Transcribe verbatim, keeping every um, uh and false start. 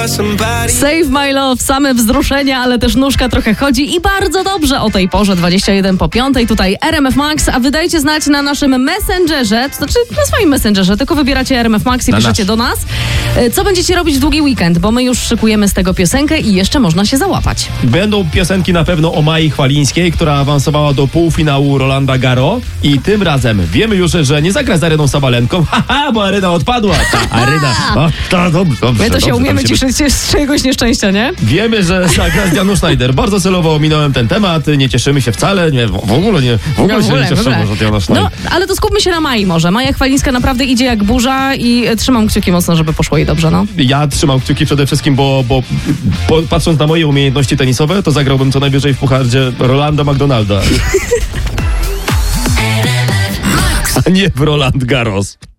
Save My Love, same wzruszenia, ale też nóżka trochę chodzi i bardzo dobrze o tej porze, dwadzieścia jeden po piątej, tutaj R M F Max, a wy dajcie znać na naszym Messengerze, to znaczy na swoim Messengerze, tylko wybieracie R M F Max i Na piszecie nasz. do nas, co będziecie robić w długi weekend, bo my już szykujemy z tego piosenkę i jeszcze można się załapać. Będą piosenki na pewno o Mai Chwalińskiej, która awansowała do półfinału Rolanda Garo i tym razem wiemy już, że nie zagra z Areną Sabalenką, haha, bo Arena odpadła. Ta Arena, o, to dobrze, dobrze, My to się dobrze, umiemy tam się cieszyć z czyjegoś nieszczęścia, nie? Wiemy, że zagra z Janusz Schneider. Bardzo celowo ominąłem ten temat, nie cieszymy się wcale, nie, w ogóle nie, w ogóle No, się nie cieszymy, że Janusz No, Schneider. ale to skupmy się na Mai może. Maja Chwalińska naprawdę idzie jak burza i e, trzymam kciuki mocno, żeby poszło jej dobrze, no. Ja trzymam kciuki przede wszystkim, bo, bo po, patrząc na moje umiejętności tenisowe, to zagrałbym co najwyżej w puchardzie Rolanda McDonalda. A nie w Roland Garros.